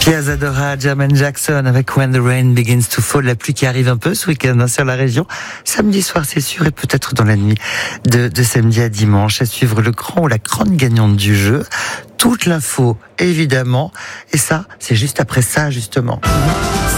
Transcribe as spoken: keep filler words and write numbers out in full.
Piazzadora, Jermaine Jackson avec When the Rain Begins to Fall, la pluie qui arrive un peu ce week-end hein, sur la région. Samedi soir, c'est sûr, et peut-être dans la nuit de, de samedi à dimanche, à suivre le grand ou la grande gagnante du jeu. Toute l'info, évidemment. Et ça, c'est juste après ça, justement.